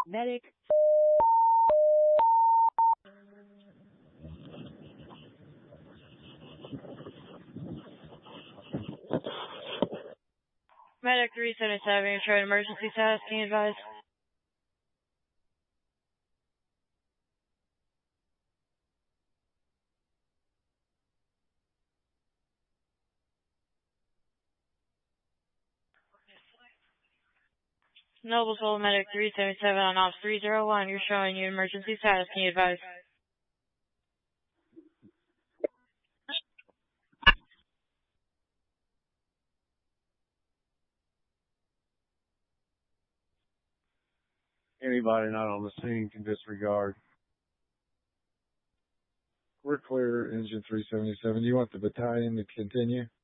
Medic. Medic 377, you're showing emergency status. Can you advise? Noble Soul Medic 377 on Ops 301, you're showing you emergency status. Can you advise? Anybody not on the scene can disregard. We're clear, engine 377. Do you want the battalion to continue?